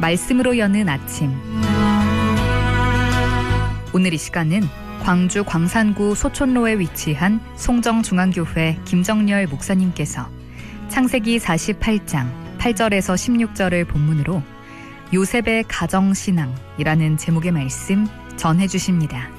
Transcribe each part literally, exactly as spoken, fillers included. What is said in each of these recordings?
말씀으로 여는 아침. 오늘 이 시간은 광주 광산구 소촌로에 위치한 송정중앙교회 김정렬 목사님께서 창세기 사십팔 장 팔 절에서 십육 절을 본문으로 요셉의 가정신앙이라는 제목의 말씀 전해 주십니다.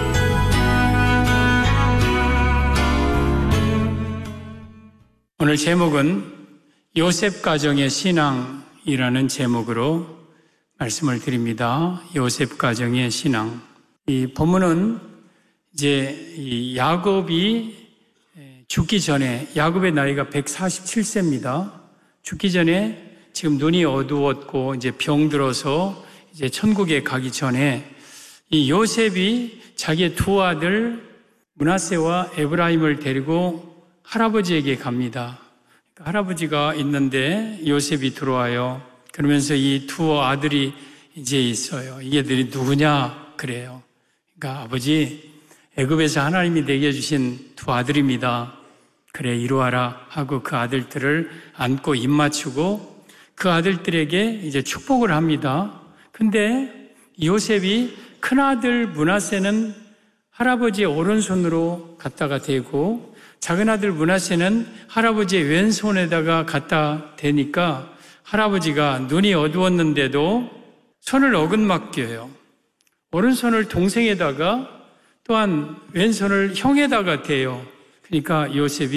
오늘 제목은 요셉 가정의 신앙이라는 제목으로 말씀을 드립니다. 요셉 가정의 신앙. 이 본문은 이제 이 야곱이 죽기 전에, 야곱의 나이가 백사십칠 세입니다. 죽기 전에 지금 눈이 어두웠고 이제 병들어서 이제 천국에 가기 전에 이 요셉이 자기의 두 아들 므낫세와 에브라임을 데리고 할아버지에게 갑니다. 할아버지가 있는데 요셉이 들어와요. 그러면서 이 두 아들이 이제 있어요. 이게들이 누구냐 그래요. 그러니까 아버지, 애굽에서 하나님이 내게 주신 두 아들입니다. 그래, 이루어라 하고 그 아들들을 안고 입 맞추고 그 아들들에게 이제 축복을 합니다. 근데 요셉이 큰아들 므낫세는 할아버지의 오른손으로 갖다가 대고 작은아들 므낫세는 할아버지의 왼손에다가 갖다 대니까 할아버지가 눈이 어두웠는데도 손을 어긋맞겨요. 오른손을 동생에다가 또한 왼손을 형에다가 대요. 그러니까 요셉이